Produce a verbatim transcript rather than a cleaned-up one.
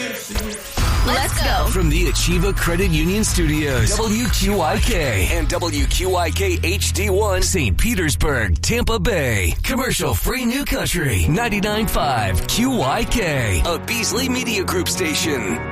Let's go. From the Achieva Credit Union Studios, W Q I K and W Q I K H D one, Saint Petersburg, Tampa Bay. Commercial-free New Country, ninety-nine point five Q I K, a Beasley Media Group station.